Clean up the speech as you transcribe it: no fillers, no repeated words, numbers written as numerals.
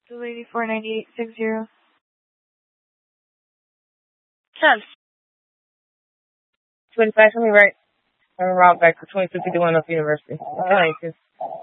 284-9860. 25, tell me right. I'm around back to 2251 North University. Thank you.